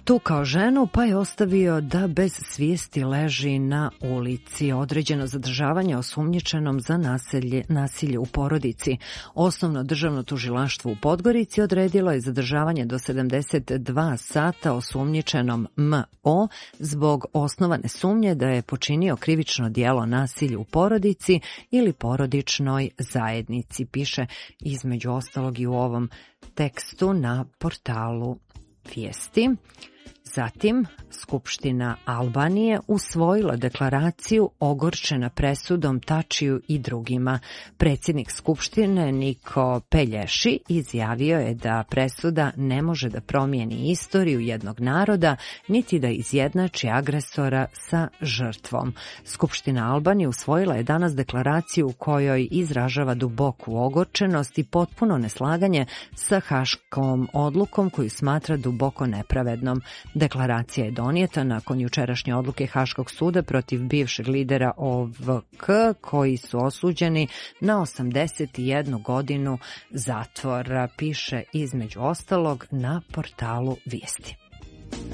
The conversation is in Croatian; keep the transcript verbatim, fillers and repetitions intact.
tukao ženu pa je ostavio da bez svijesti leži na ulici. Određeno zadržavanje osumnjičenom za nasilje, nasilje u porodici. Osnovno državno tužilaštvo u Podgorici odredilo je zadržavanje do sedamdeset dva sata osumnjičenom M O zbog osnovane sumnje da je počinio krivično djelo nasilja u porodici ili porodičnoj zajednici, piše između ostalog i u ovom tekstu na portalu Vijesti. Zatim, Skupština Albanije usvojila deklaraciju ogorčena presudom Tačiju i drugima. Predsjednik Skupštine Niko Pelješi izjavio je da presuda ne može da promijeni istoriju jednog naroda, niti da izjednači agresora sa žrtvom. Skupština Albanije usvojila je danas deklaraciju u kojoj izražava duboku ogorčenost i potpuno neslaganje sa haškom odlukom koju smatra duboko nepravednom. Deklaracija je donijeta nakon jučerašnje odluke Haškog suda protiv bivšeg lidera O V K, koji su osuđeni na osamdeset jednu godinu zatvora, piše između ostalog na portalu Vijesti.